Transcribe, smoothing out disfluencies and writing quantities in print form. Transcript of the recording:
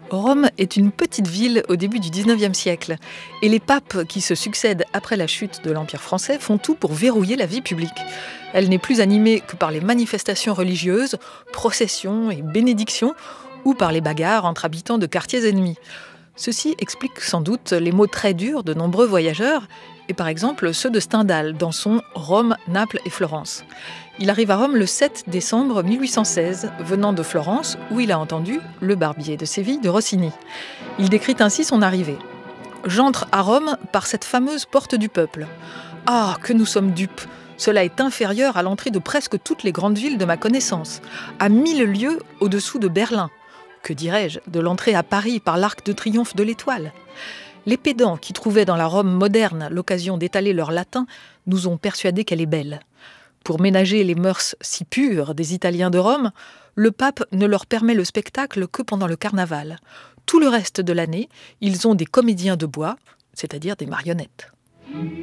Rome est une petite ville au début du XIXe siècle et les papes qui se succèdent après la chute de l'Empire français font tout pour verrouiller la vie publique. Elle n'est plus animée que par les manifestations religieuses, processions et bénédictions ou par les bagarres entre habitants de quartiers ennemis. Ceci explique sans doute les mots très durs de nombreux voyageurs et par exemple ceux de Stendhal dans son Rome, Naples et Florence. Il arrive à Rome le 7 décembre 1816, venant de Florence, où il a entendu Le Barbier de Séville de Rossini. Il décrit ainsi son arrivée. « J'entre à Rome par cette fameuse porte du peuple. Ah, que nous sommes dupes! Cela est inférieur à l'entrée de presque toutes les grandes villes de ma connaissance, à 1000 lieues au-dessous de Berlin. Que dirais-je de l'entrée à Paris par l'Arc de Triomphe de l'Étoile ? Les pédants qui trouvaient dans la Rome moderne l'occasion d'étaler leur latin nous ont persuadés qu'elle est belle. Pour ménager les mœurs si pures des Italiens de Rome, le pape ne leur permet le spectacle que pendant le carnaval. Tout le reste de l'année, ils ont des comédiens de bois, c'est-à-dire des marionnettes.